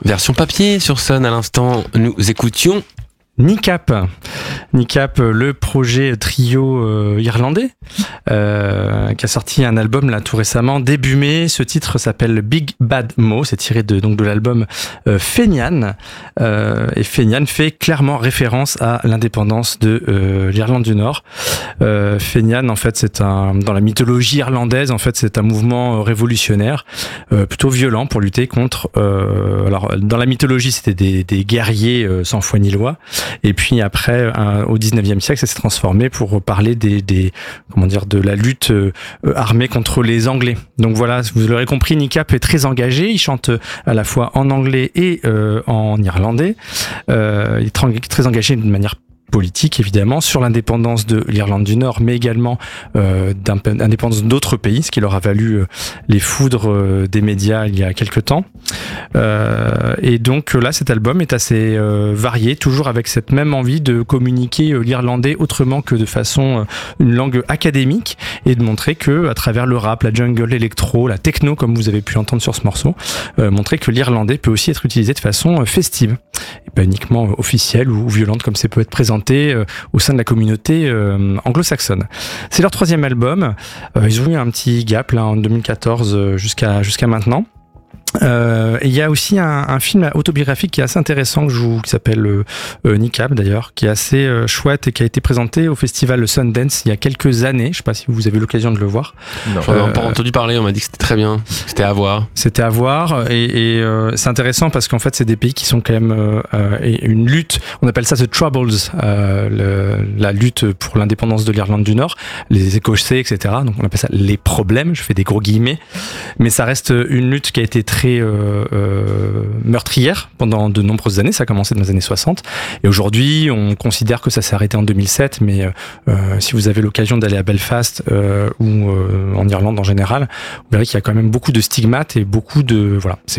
Version papier sur Sun à l'instant, nous écoutions Nikap, le projet trio irlandais qui a sorti un album là tout récemment, début mai. Ce titre s'appelle Big Bad Mo, c'est tiré de l'album Fenian. Et Fenian fait clairement référence à l'indépendance de l'Irlande du Nord. Fenian, en fait, dans la mythologie irlandaise, en fait, c'est un mouvement révolutionnaire plutôt violent pour lutter contre. Alors, dans la mythologie, c'était des guerriers sans foi ni loi. Et puis après, au 19e siècle, ça s'est transformé pour parler de la lutte armée contre les Anglais. Donc voilà, vous l'aurez compris, Nikap est très engagé. Il chante à la fois en anglais et en irlandais. Il est très engagé d'une manière politique, évidemment, sur l'indépendance de l'Irlande du Nord, mais également d'indépendance d'autres pays, ce qui leur a valu les foudres des médias il y a quelques temps. Et donc là, cet album est assez varié, toujours avec cette même envie de communiquer l'irlandais autrement que de façon une langue académique, et de montrer que à travers le rap, la jungle, l'électro, la techno, comme vous avez pu l'entendre sur ce morceau, montrer que l'irlandais peut aussi être utilisé de façon festive, et pas uniquement officielle ou violente comme ça peut être présenté au sein de la communauté anglo-saxonne. C'est leur 3e album. Ils ont eu un petit gap là en 2014 jusqu'à maintenant. Et il y a aussi un film autobiographique qui est assez intéressant qui s'appelle Nikap d'ailleurs, qui est assez chouette et qui a été présenté au festival Sundance il y a quelques années. Je sais pas si vous avez l'occasion de le voir. Non, j'en ai pas entendu parler. On m'a dit que c'était très bien, c'était à voir. C'était à voir et c'est intéressant parce qu'en fait c'est des pays qui sont quand même une lutte. On appelle ça the Troubles, la lutte pour l'indépendance de l'Irlande du Nord, les Écossais, etc. Donc on appelle ça les problèmes. Je fais des gros guillemets, mais ça reste une lutte qui a été très meurtrière pendant de nombreuses années. Ça a commencé dans les années 60 et aujourd'hui on considère que ça s'est arrêté en 2007, mais si vous avez l'occasion d'aller à Belfast ou en Irlande en général, vous verrez qu'il y a quand même beaucoup de stigmates et beaucoup de c'est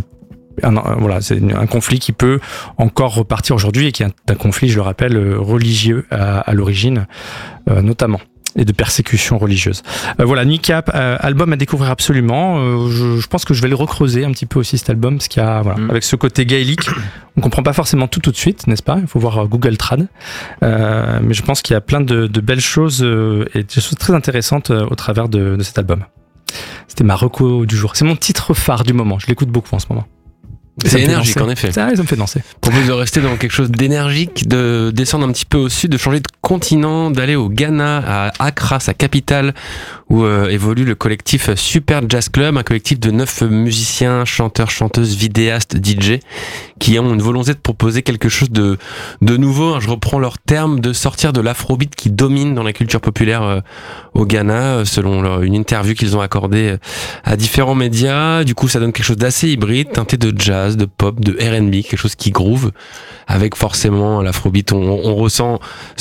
un conflit qui peut encore repartir aujourd'hui et qui est un conflit, je le rappelle, religieux à l'origine notamment, et de persécution religieuse. Voilà, Nikap, album à découvrir absolument. Je pense que je vais le recreuser un petit peu aussi, cet album, parce qu'il y a, avec ce côté gaélique, on comprend pas forcément tout de suite, n'est-ce pas? Il faut voir Google Trad. Mais je pense qu'il y a plein de belles choses et des choses très intéressantes au travers de cet album. C'était ma reco du jour. C'est mon titre phare du moment. Je l'écoute beaucoup en ce moment. C'est énergique en effet. Ça me fait danser. Propose de rester dans quelque chose d'énergique, de descendre un petit peu au sud, de changer de continent, d'aller au Ghana, à Accra, sa capitale, où évolue le collectif Super Jazz Club, un collectif de 9 musiciens, chanteurs, chanteuses, vidéastes, DJ, qui ont une volonté de proposer quelque chose de nouveau. Je reprends leur terme, de sortir de l'afrobeat qui domine dans la culture populaire au Ghana, selon une interview qu'ils ont accordée à différents médias. Du coup, ça donne quelque chose d'assez hybride, teinté de jazz, de pop, de R&B, quelque chose qui groove, avec forcément l'afrobeat. On ressent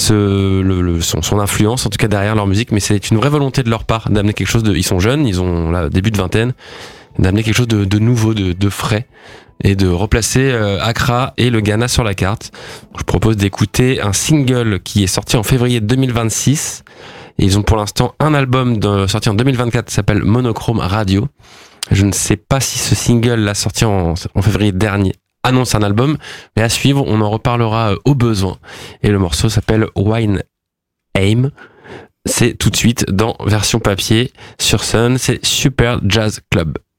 son influence, en tout cas derrière leur musique, mais c'est une vraie volonté de leur part d'amener quelque chose ils sont jeunes, ils ont là début de vingtaine, d'amener quelque chose de nouveau, de frais, et de replacer Accra et le Ghana sur la carte. Je propose d'écouter un single qui est sorti en février 2026, et ils ont pour l'instant un album sorti en 2024 qui s'appelle Monochrome Radio. Je ne sais pas si ce single, là, sorti en février dernier, annonce un album, mais à suivre, on en reparlera au besoin. Et le morceau s'appelle Wine Aim. C'est tout de suite dans version papier sur Sun, c'est Super Jazz Club.